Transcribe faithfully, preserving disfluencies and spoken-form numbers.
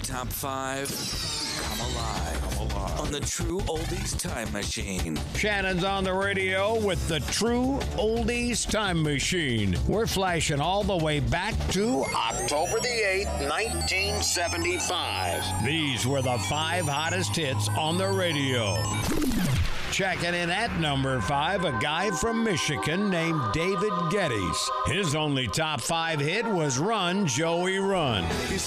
top five come alive, come alive on the True Oldies Time Machine. Shannon's on the radio with the True Oldies Time Machine. We're flashing all the way back to October the eighth, nineteen seventy-five. These were the five hottest hits on the radio. Checking in at number five, a guy from Michigan named David Geddes. His only top five hit was Run, Joey, Run.